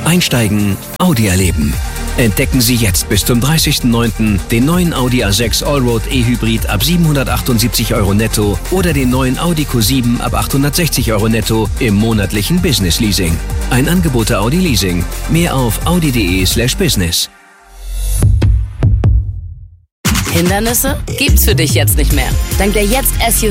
Einsteigen, Audi erleben. Entdecken Sie jetzt bis zum 30.09. den neuen Audi A6 Allroad E-Hybrid ab 778 € netto oder den neuen Audi Q7 ab 860 € netto im monatlichen Business Leasing. Ein Angebot der Audi Leasing. Mehr auf audi.de/business. Hindernisse gibt's für dich jetzt nicht mehr. Dank der Jetzt SUV